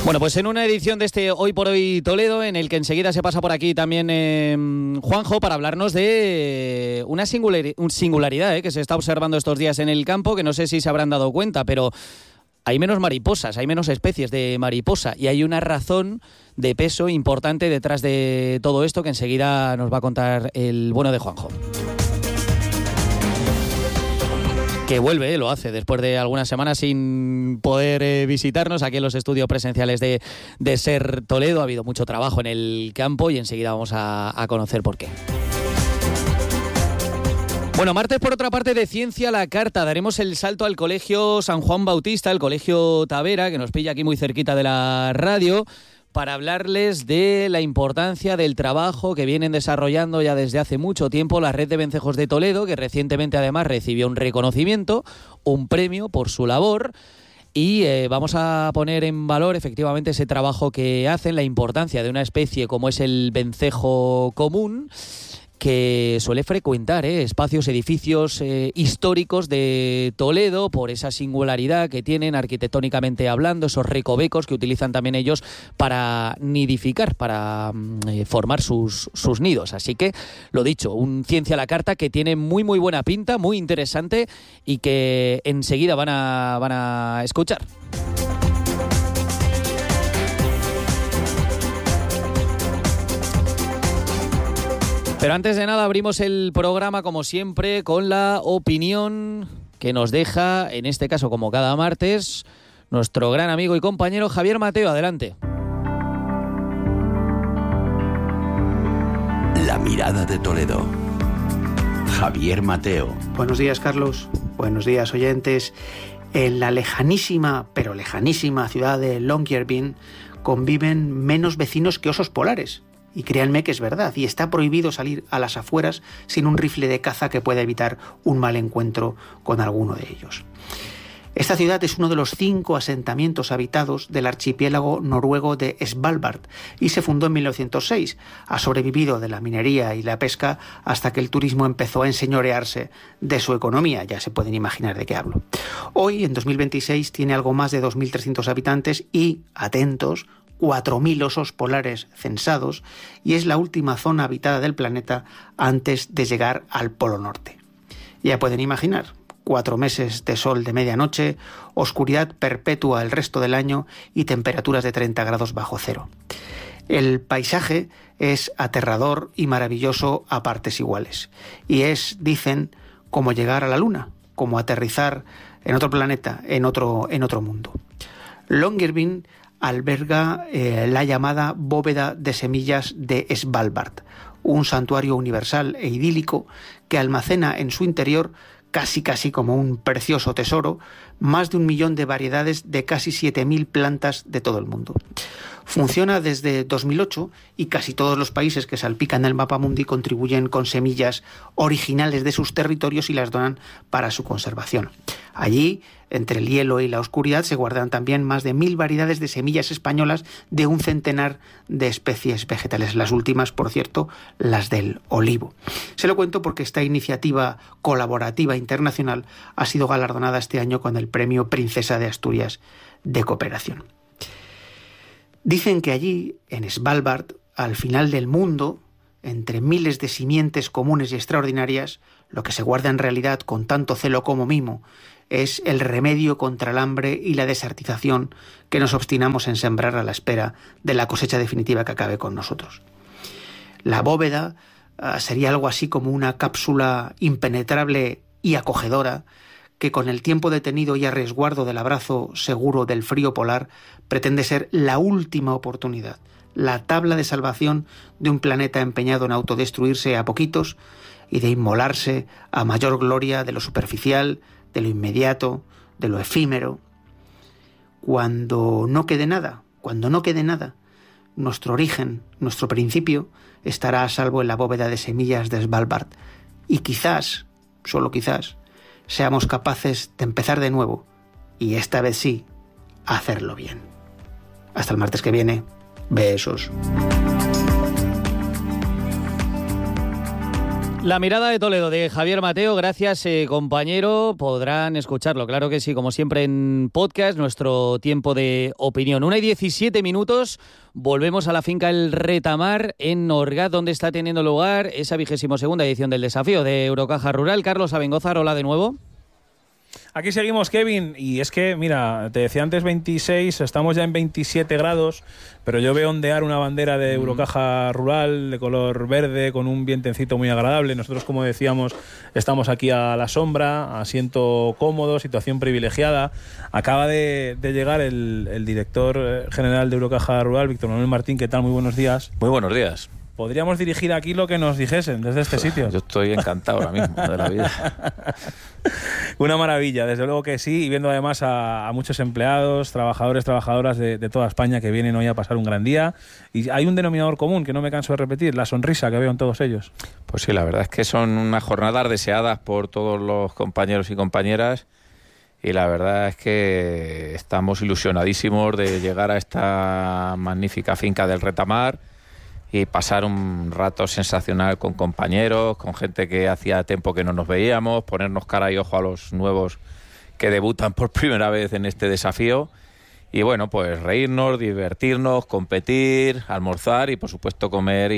Bueno, pues en una edición de este Hoy por Hoy Toledo, en el que enseguida se pasa por aquí también Juanjo para hablarnos de una singularidad que se está observando estos días en el campo, que no sé si se habrán dado cuenta, pero hay menos mariposas, hay menos especies de mariposa y hay una razón de peso importante detrás de todo esto que enseguida nos va a contar el bueno de Juanjo. Que vuelve, lo hace después de algunas semanas sin poder visitarnos aquí en los estudios presenciales de SER Toledo. Ha habido mucho trabajo en el campo y enseguida vamos a conocer por qué. Bueno, martes por otra parte de Ciencia a la Carta. Daremos el salto al Colegio San Juan Bautista, el Colegio Tavera, que nos pilla aquí muy cerquita de la radio, para hablarles de la importancia del trabajo que vienen desarrollando ya desde hace mucho tiempo la Red de Vencejos de Toledo, que recientemente además recibió un reconocimiento, un premio por su labor, y vamos a poner en valor efectivamente ese trabajo que hacen, la importancia de una especie como es el vencejo común, que suele frecuentar espacios, edificios históricos de Toledo por esa singularidad que tienen arquitectónicamente hablando, esos recovecos que utilizan también ellos para nidificar, para formar sus nidos. Así que, lo dicho, un Ciencia a la Carta que tiene muy muy buena pinta, muy interesante y que enseguida van a escuchar. Pero antes de nada abrimos el programa como siempre con la opinión que nos deja, en este caso como cada martes, nuestro gran amigo y compañero Javier Mateo. Adelante. La mirada de Toledo. Javier Mateo. Buenos días, Carlos. Buenos días, oyentes. En la lejanísima, pero lejanísima ciudad de Longyearbyen conviven menos vecinos que osos polares. Y créanme que es verdad, y está prohibido salir a las afueras sin un rifle de caza que pueda evitar un mal encuentro con alguno de ellos. Esta ciudad es uno de los 5 asentamientos habitados del archipiélago noruego de Svalbard y se fundó en 1906. Ha sobrevivido de la minería y la pesca hasta que el turismo empezó a enseñorearse de su economía. Ya se pueden imaginar de qué hablo. Hoy, en 2026, tiene algo más de 2.300 habitantes y, atentos, 4.000 osos polares censados, y es la última zona habitada del planeta antes de llegar al Polo Norte. Ya pueden imaginar, 4 meses de sol de medianoche, oscuridad perpetua el resto del año y temperaturas de 30 grados bajo cero. El paisaje es aterrador y maravilloso a partes iguales. Y es, dicen, como llegar a la Luna, como aterrizar en otro planeta, en otro mundo. Longyearbyen alberga la llamada bóveda de semillas de Svalbard, un santuario universal e idílico que almacena en su interior, casi como un precioso tesoro, más de 1 millón de variedades de casi 7.000 plantas de todo el mundo. Funciona desde 2008 y casi todos los países que salpican el mapamundi contribuyen con semillas originales de sus territorios y las donan para su conservación. Allí, entre el hielo y la oscuridad, se guardan también más de 1.000 variedades de semillas españolas de un centenar de especies vegetales. Las últimas, por cierto, las del olivo. Se lo cuento porque esta iniciativa colaborativa internacional ha sido galardonada este año con el Premio Princesa de Asturias de Cooperación. Dicen que allí, en Svalbard, al final del mundo, entre miles de simientes comunes y extraordinarias, lo que se guarda en realidad con tanto celo como mimo es el remedio contra el hambre y la desertización que nos obstinamos en sembrar a la espera de la cosecha definitiva que acabe con nosotros. La bóveda sería algo así como una cápsula impenetrable y acogedora que con el tiempo detenido y a resguardo del abrazo seguro del frío polar pretende ser la última oportunidad, la tabla de salvación de un planeta empeñado en autodestruirse a poquitos y de inmolarse a mayor gloria de lo superficial, de lo inmediato, de lo efímero. Cuando no quede nada, nuestro origen, nuestro principio, estará a salvo en la bóveda de semillas de Svalbard. Y quizás, solo quizás, seamos capaces de empezar de nuevo, y esta vez sí, hacerlo bien. Hasta el martes que viene. Besos. La mirada de Toledo de Javier Mateo, gracias compañero, podrán escucharlo, claro que sí, como siempre en podcast, nuestro tiempo de opinión. 1:17, volvemos a la finca El Retamar en Orgaz, donde está teniendo lugar esa 22ª edición del desafío de Eurocaja Rural. Carlos Abengózar, hola de nuevo. Aquí seguimos, Kevin, y es que, mira, te decía antes 26, estamos ya en 27 grados, pero yo veo ondear una bandera de Eurocaja Rural de color verde con un vientecito muy agradable. Nosotros, como decíamos, estamos aquí a la sombra, asiento cómodo, situación privilegiada. Acaba de llegar el director general de Eurocaja Rural, Víctor Manuel Martín. ¿Qué tal? Muy buenos días. Muy buenos días. Podríamos dirigir aquí lo que nos dijesen desde este sitio. Yo estoy encantado ahora mismo de la vida. Una maravilla, desde luego que sí, y viendo además a muchos empleados, trabajadores, trabajadoras de toda España que vienen hoy a pasar un gran día. Y hay un denominador común que no me canso de repetir, la sonrisa que veo en todos ellos. Pues sí, la verdad es que son unas jornadas deseadas por todos los compañeros y compañeras. Y la verdad es que estamos ilusionadísimos de llegar a esta magnífica finca del Retamar y pasar un rato sensacional con compañeros, con gente que hacía tiempo que no nos veíamos, ponernos cara y ojo a los nuevos que debutan por primera vez en este desafío. Y bueno, pues reírnos, divertirnos, competir, almorzar y por supuesto comer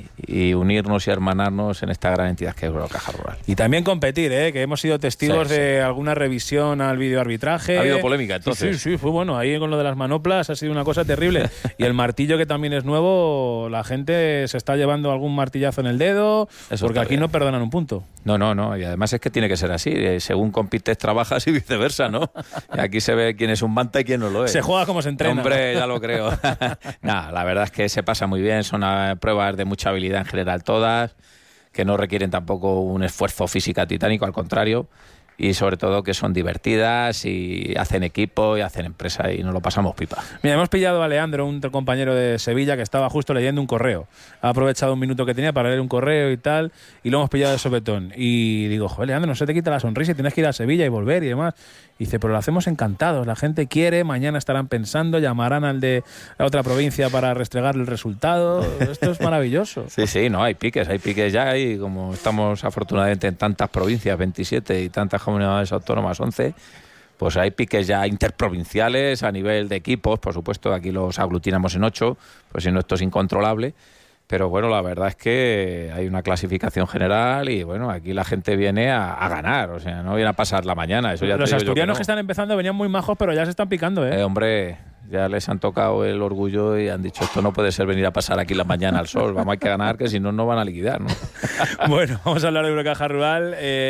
y unirnos y hermanarnos en esta gran entidad que es Eurocaja Rural. Y también competir, que hemos sido testigos de alguna revisión al videoarbitraje. Ha habido polémica entonces. Sí, fue bueno, ahí con lo de las manoplas ha sido una cosa terrible. Y el martillo, que también es nuevo, la gente se está llevando algún martillazo en el dedo, eso porque aquí no perdonan un punto. No, y además es que tiene que ser así, según compites trabajas y viceversa, ¿no? Y aquí se ve quién es un manta y quién no lo es. Se juega como se entrena. Hombre, ya lo creo. Nada, la verdad es que se pasa muy bien, son pruebas de mucha habilidad en general todas, que no requieren tampoco un esfuerzo físico titánico, al contrario, y sobre todo que son divertidas y hacen equipo y hacen empresa y nos lo pasamos pipa. Mira, hemos pillado a Leandro, un compañero de Sevilla que estaba justo leyendo un correo. Ha aprovechado un minuto que tenía para leer un correo y tal, y lo hemos pillado de sopetón. Y digo, joder, Leandro, no se te quita la sonrisa y tienes que ir a Sevilla y volver y demás. Y dice, pero lo hacemos encantados, la gente quiere, mañana estarán pensando, llamarán al de la otra provincia para restregarle el resultado. Esto es maravilloso. Sí, no, hay piques ya, y como estamos afortunadamente en tantas provincias, 27, y tantas comunidades autónomas, 11, pues hay piques ya interprovinciales a nivel de equipos. Por supuesto, aquí los aglutinamos en 8, pues si no esto es incontrolable. Pero bueno, la verdad es que hay una clasificación general y bueno, aquí la gente viene a ganar, o sea, no viene a pasar la mañana. Eso ya los asturianos que están empezando venían muy majos, pero ya se están picando, hombre, ya les han tocado el orgullo y han dicho, esto no puede ser venir a pasar aquí la mañana al sol, vamos, hay que ganar, que si no, no van a liquidar, ¿no? Bueno, vamos a hablar de Eurocaja Rural,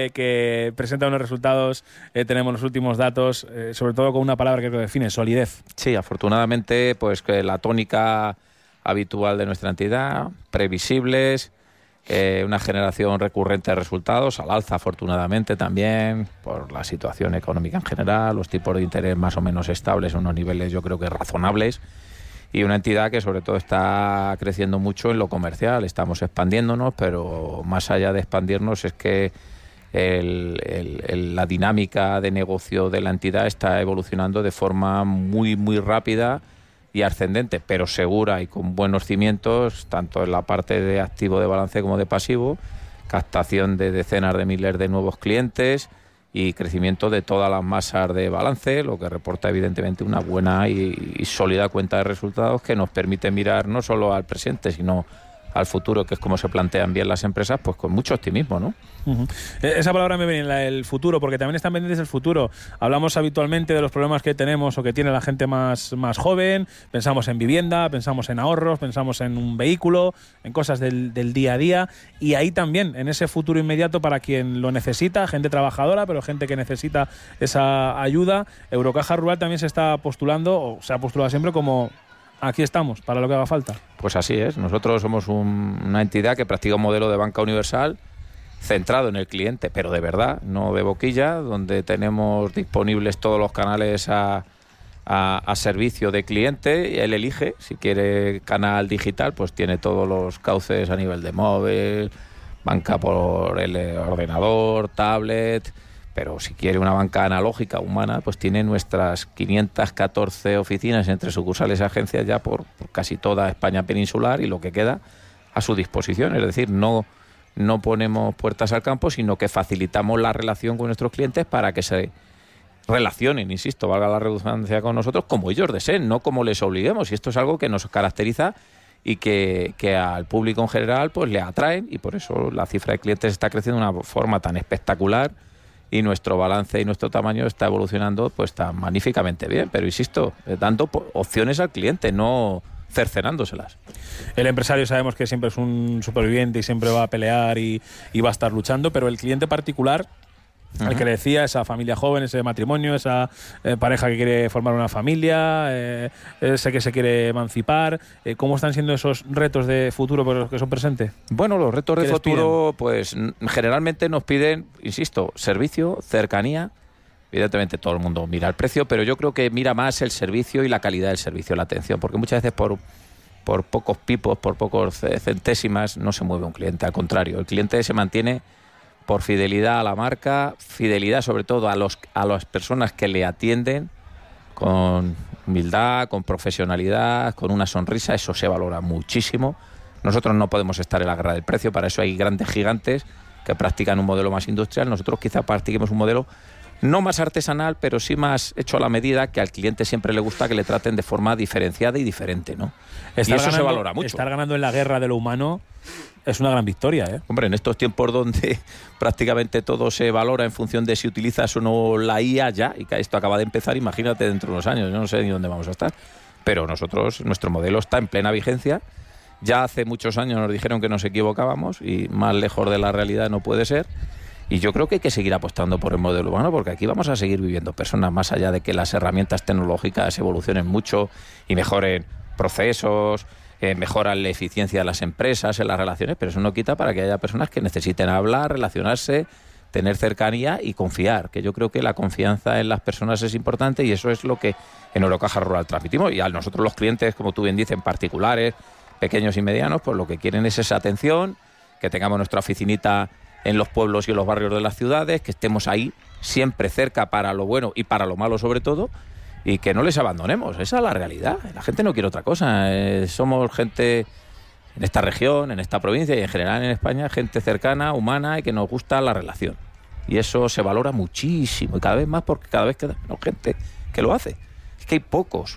que presenta unos resultados, tenemos los últimos datos, sobre todo con una palabra que lo define, solidez. Sí, afortunadamente, pues que la tónica habitual de nuestra entidad, previsibles, una generación recurrente de resultados, al alza afortunadamente también, por la situación económica en general, los tipos de interés más o menos estables, unos niveles yo creo que razonables, y una entidad que sobre todo está creciendo mucho en lo comercial. Estamos expandiéndonos, pero más allá de expandirnos es que la dinámica de negocio de la entidad está evolucionando de forma muy, muy rápida y ascendente, pero segura y con buenos cimientos, tanto en la parte de activo de balance como de pasivo, captación de decenas de miles de nuevos clientes y crecimiento de todas las masas de balance, lo que reporta evidentemente una buena y sólida cuenta de resultados que nos permite mirar no solo al presente, sino al futuro, que es como se plantean bien las empresas, pues con mucho optimismo, ¿no? Uh-huh. Esa palabra me viene, el futuro, porque también están pendientes del futuro. Hablamos habitualmente de los problemas que tenemos o que tiene la gente más joven, pensamos en vivienda, pensamos en ahorros, pensamos en un vehículo, en cosas del día a día, y ahí también, en ese futuro inmediato para quien lo necesita, gente trabajadora, pero gente que necesita esa ayuda, Eurocaja Rural también se está postulando, o se ha postulado siempre como: aquí estamos, para lo que haga falta. Pues así es. Nosotros somos una entidad que practica un modelo de banca universal centrado en el cliente, pero de verdad, no de boquilla, donde tenemos disponibles todos los canales a servicio de cliente, y él elige, si quiere canal digital, pues tiene todos los cauces a nivel de móvil, banca por el ordenador, tablet. Pero si quiere una banca analógica, humana, pues tiene nuestras 514 oficinas entre sucursales y agencias ya por casi toda España peninsular, y lo que queda a su disposición. Es decir, no no ponemos puertas al campo, sino que facilitamos la relación con nuestros clientes para que se relacionen, insisto, valga la redundancia, con nosotros como ellos deseen, no como les obliguemos. Y esto es algo que nos caracteriza y que al público en general pues le atraen, y por eso la cifra de clientes está creciendo de una forma tan espectacular y nuestro balance y nuestro tamaño está evolucionando pues tan magníficamente bien. Pero insisto, dando opciones al cliente, no cercenándoselas. El empresario sabemos que siempre es un superviviente y siempre va a pelear y va a estar luchando, pero el cliente particular, el que le decía, esa familia joven, ese matrimonio, esa pareja que quiere formar una familia, ese que se quiere emancipar, ¿cómo están siendo esos retos de futuro por los que son presentes? Bueno, los retos de futuro, piden? pues generalmente nos piden, insisto, servicio, cercanía. Evidentemente todo el mundo mira el precio, pero yo creo que mira más el servicio y la calidad del servicio, la atención, porque muchas veces por pocos pipos, por pocos centésimas, no se mueve un cliente. Al contrario, el cliente se mantiene por fidelidad a la marca, fidelidad sobre todo a las personas que le atienden, con humildad, con profesionalidad, con una sonrisa. Eso se valora muchísimo. Nosotros no podemos estar en la guerra del precio, para eso hay grandes gigantes que practican un modelo más industrial. Nosotros quizá practiquemos un modelo no más artesanal, pero sí más hecho a la medida, que al cliente siempre le gusta que le traten de forma diferenciada y diferente, ¿no? Y eso se valora mucho. Estar ganando en la guerra de lo humano es una gran victoria, ¿eh? Hombre, en estos tiempos donde prácticamente todo se valora en función de si utilizas o no la IA ya, y que esto acaba de empezar, imagínate dentro de unos años, yo no sé ni dónde vamos a estar. Pero nuestro modelo está en plena vigencia. Ya hace muchos años nos dijeron que nos equivocábamos, y más lejos de la realidad no puede ser. Y yo creo que hay que seguir apostando por el modelo humano, porque aquí vamos a seguir viviendo personas, más allá de que las herramientas tecnológicas evolucionen mucho y mejoren procesos, mejoran la eficiencia de las empresas, en las relaciones, pero eso no quita para que haya personas que necesiten hablar, relacionarse, tener cercanía y confiar, que yo creo que la confianza en las personas es importante, y eso es lo que en Eurocaja Rural transmitimos. Y a nosotros los clientes, como tú bien dices, particulares, pequeños y medianos, pues lo que quieren es esa atención, que tengamos nuestra oficinita en los pueblos y en los barrios de las ciudades, que estemos ahí siempre cerca para lo bueno y para lo malo sobre todo, y que no les abandonemos. Esa es la realidad. La gente no quiere otra cosa. Somos gente en esta región, en esta provincia y en general en España, gente cercana, humana, y que nos gusta la relación. Y eso se valora muchísimo, y cada vez más, porque cada vez queda menos gente que lo hace. Es que hay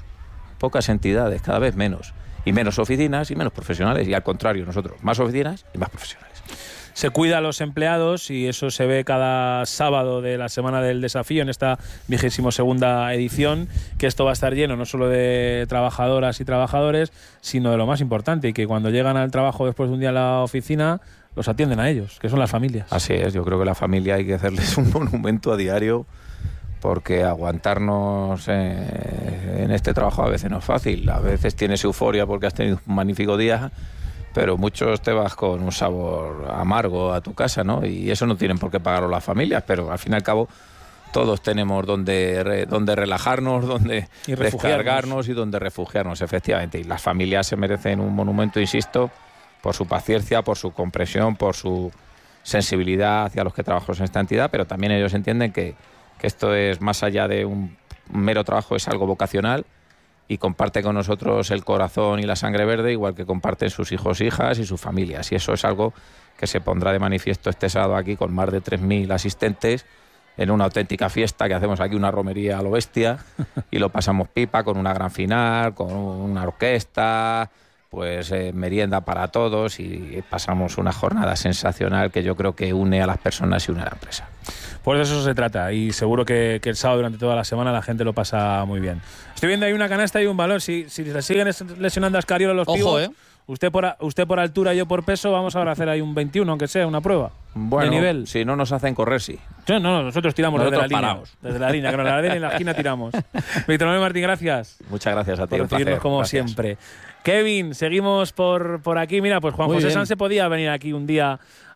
pocas entidades, cada vez menos. Y menos oficinas y menos profesionales. Y al contrario, nosotros más oficinas y más profesionales. Se cuida a los empleados, y eso se ve cada sábado de la Semana del Desafío, en esta 22ª edición, que esto va a estar lleno no solo de trabajadoras y trabajadores, sino de lo más importante, y que cuando llegan al trabajo después de un día en la oficina, los atienden a ellos, que son las familias. Así es, yo creo que la familia hay que hacerles un monumento a diario, porque aguantarnos en este trabajo a veces no es fácil. A veces tienes euforia porque has tenido un magnífico día, pero muchos te vas con un sabor amargo a tu casa, ¿no? Y eso no tienen por qué pagarlo las familias, pero al fin y al cabo todos tenemos donde relajarnos, donde descargarnos y donde refugiarnos, efectivamente. Y las familias se merecen un monumento, insisto, por su paciencia, por su comprensión, por su sensibilidad hacia los que trabajamos en esta entidad, pero también ellos entienden que esto es más allá de un mero trabajo, es algo vocacional, y comparte con nosotros el corazón y la sangre verde, igual que comparten sus hijos, hijas y sus familias. Y eso es algo que se pondrá de manifiesto este sábado aquí, con más de 3.000 asistentes, en una auténtica fiesta que hacemos aquí, una romería a lo bestia, y lo pasamos pipa, con una gran final, con una orquesta, pues merienda para todos, y pasamos una jornada sensacional que yo creo que une a las personas y une a la empresa. Pues de eso se trata, y seguro que el sábado durante toda la semana la gente lo pasa muy bien. Estoy viendo ahí una canasta y un balón. Si se siguen lesionando a Escariolo los pibos, usted por altura, yo por peso, vamos ahora a hacer ahí un 21, aunque sea una prueba de nivel. Si no nos hacen correr, sí. No, nosotros tiramos desde la línea. Desde la línea, que nos la den en la esquina tiramos. Víctor Manuel Martín, gracias. Muchas gracias a ti, por recibirnos como gracias. Siempre. Kevin, seguimos por aquí. Mira, pues Juan Muy José bien. Sanz se podía venir aquí un día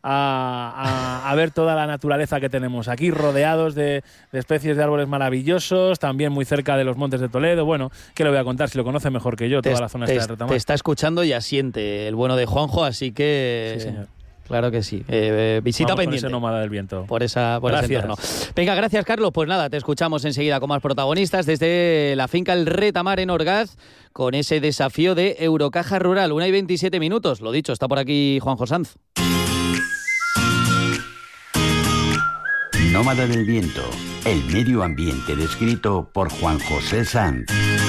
a ver toda la naturaleza que tenemos aquí, rodeados de especies de árboles maravillosos, también muy cerca de los Montes de Toledo. Bueno, ¿qué le voy a contar? Si lo conoce mejor que yo, toda la zona esta de Retamar. Te está escuchando y asiente el bueno de Juanjo, así que... Sí, señor. Claro que sí. Visita Vamos pendiente. Por ese nómada del viento. Por ese entorno. Venga, gracias, Carlos. Pues nada, te escuchamos enseguida con más protagonistas desde la finca El Retamar en Orgaz, con ese desafío de Eurocaja Rural. 1:27. Lo dicho, está por aquí Juanjo Sanz. Nómada del viento, el medio ambiente descrito por Juan José Sanz.